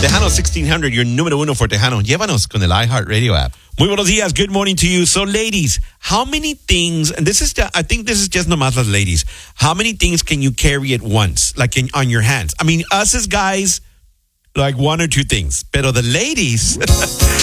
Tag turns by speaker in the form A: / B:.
A: Tejano 1600, your número uno for Tejano. Llévanos con el iHeartRadio app. Muy buenos días. Good morning to you. So, ladies, how many things, and I think this is just nomás las ladies, how many things can you carry at once, like on your hands? I mean, us as guys, like one or two things. Pero the ladies,